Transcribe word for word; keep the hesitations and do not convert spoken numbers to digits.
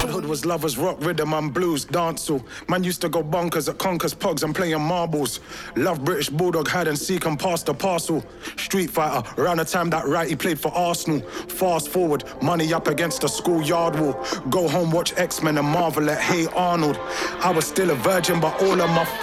Childhood was lovers, rock, rhythm and blues, dancehall. Man used to go bonkers at Conkers, Pogs and playing marbles. Love British Bulldog, hide and seek and pass the parcel. Street fighter, around the time that right he played for Arsenal. Fast forward, money up against the schoolyard wall. Go home, watch X-Men and marvel at Hey Arnold. I was still a virgin, but all of my